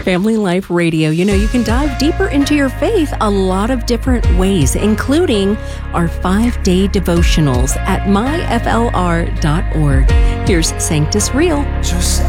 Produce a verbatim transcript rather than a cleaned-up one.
Family Life Radio. You know, you can dive deeper into your faith a lot of different ways, including our five-day devotionals at my f l r dot org. Here's Sanctus Real. Just